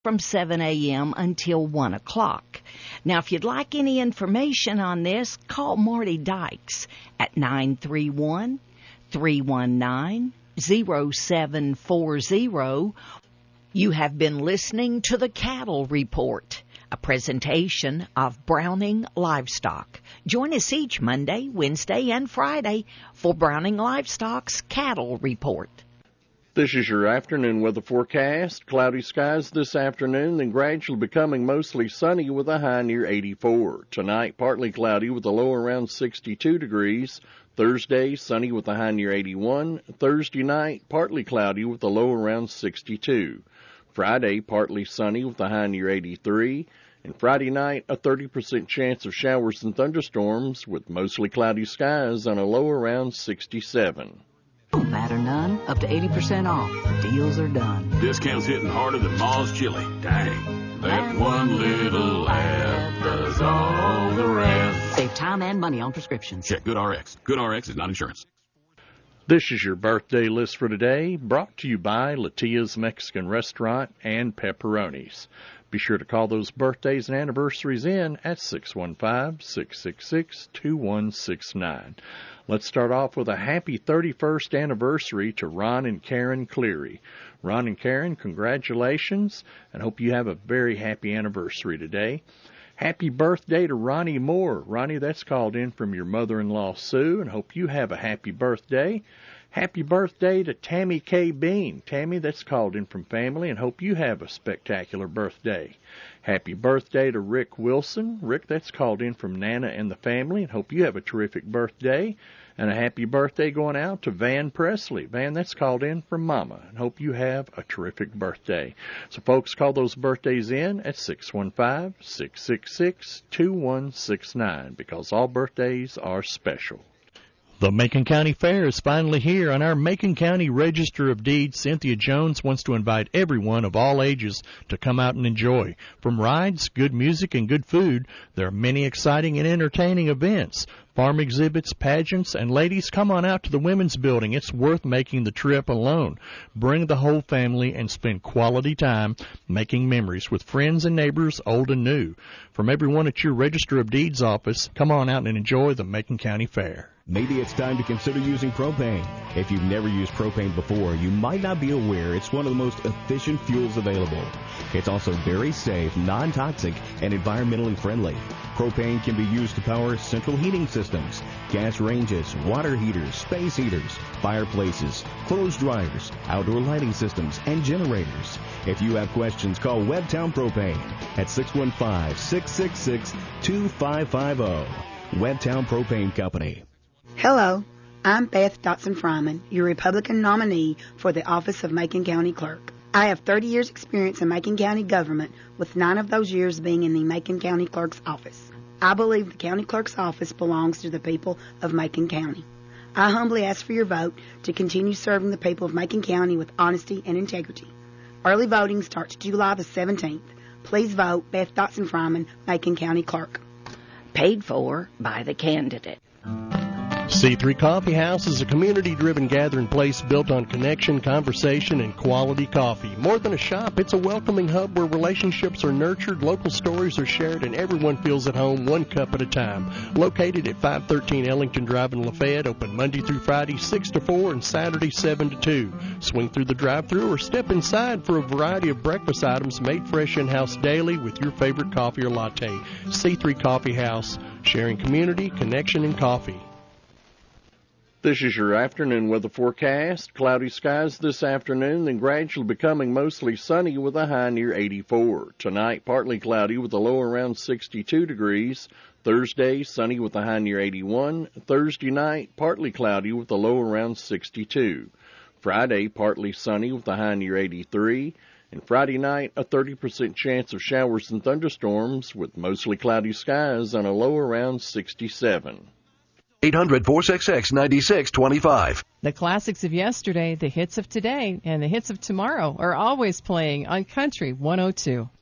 from 7 a.m. until 1 o'clock. Now, if you'd like any information on this, call Marty Dykes at 931-319-0740. You have been listening to the Cattle Report, a presentation of Browning Livestock. Join us each Monday, Wednesday, and Friday for Browning Livestock's Cattle Report. This is your afternoon weather forecast. Cloudy skies this afternoon, then gradually becoming mostly sunny with a high near 84. Tonight, partly cloudy with a low around 62 degrees. Thursday, sunny with a high near 81. Thursday night, partly cloudy with a low around 62. Friday, partly sunny with a high near 83. And Friday night, a 30% chance of showers and thunderstorms with mostly cloudy skies on a low around 67. No matter none, up to 80% off. The deals are done. Discounts hitting harder than Ma's chili. Dang. That one little ad does all the rest. Save time and money on prescriptions. Check GoodRx. GoodRx is not insurance. This is your birthday list for today, brought to you by Latia's Mexican Restaurant and Pepperonis. Be sure to call those birthdays and anniversaries in at 615-666-2169. Let's start off with a happy 31st anniversary to Ron and Karen Cleary. Ron and Karen, congratulations, and hope you have a very happy anniversary today. Happy birthday to Ronnie Moore. Ronnie, that's called in from your mother-in-law, Sue, and hope you have a happy birthday. Happy birthday to Tammy K. Bean. Tammy, that's called in from family, and hope you have a spectacular birthday. Happy birthday to Rick Wilson. Rick, that's called in from Nana and the family, and hope you have a terrific birthday. And a happy birthday going out to Van Presley. Van, that's called in from Mama, and hope you have a terrific birthday. So, folks, call those birthdays in at 615-666-2169 because all birthdays are special. The Macon County Fair is finally here. On our Macon County Register of Deeds, Cynthia Jones wants to invite everyone of all ages to come out and enjoy. From rides, good music, and good food, there are many exciting and entertaining events. Farm exhibits, pageants, and ladies, come on out to the Women's Building. It's worth making the trip alone. Bring the whole family and spend quality time making memories with friends and neighbors, old and new. From everyone at your Register of Deeds office, come on out and enjoy the Macon County Fair. Maybe it's time to consider using propane. If you've never used propane before, you might not be aware it's one of the most efficient fuels available. It's also very safe, non-toxic, and environmentally friendly. Propane can be used to power central heating systems, gas ranges, water heaters, space heaters, fireplaces, clothes dryers, outdoor lighting systems, and generators. If you have questions, call Webtown Propane at 615-666-2550. Webtown Propane Company. Hello, I'm Beth Dotson-Fryman, your Republican nominee for the office of Macon County Clerk. I have 30 years' experience in Macon County government, with 9 of those years being in the Macon County Clerk's office. I believe the County Clerk's office belongs to the people of Macon County. I humbly ask for your vote to continue serving the people of Macon County with honesty and integrity. Early voting starts July the 17th. Please vote Beth Dotson-Fryman, Macon County Clerk. Paid for by the candidate. C3 Coffee House is a community-driven gathering place built on connection, conversation, and quality coffee. More than a shop, it's a welcoming hub where relationships are nurtured, local stories are shared, and everyone feels at home one cup at a time. Located at 513 Ellington Drive in Lafayette, open Monday through Friday 6 to 4 and Saturday 7 to 2. Swing through the drive-thru or step inside for a variety of breakfast items made fresh in-house daily with your favorite coffee or latte. C3 Coffee House, sharing community, connection, and coffee. This is your afternoon weather forecast. Cloudy skies this afternoon, then gradually becoming mostly sunny with a high near 84. Tonight, partly cloudy with a low around 62 degrees. Thursday, sunny with a high near 81. Thursday night, partly cloudy with a low around 62. Friday, partly sunny with a high near 83. And Friday night, a 30% chance of showers and thunderstorms with mostly cloudy skies on a low around 67. 800-466-9625. The classics of yesterday, the hits of today, and the hits of tomorrow are always playing on Country 102.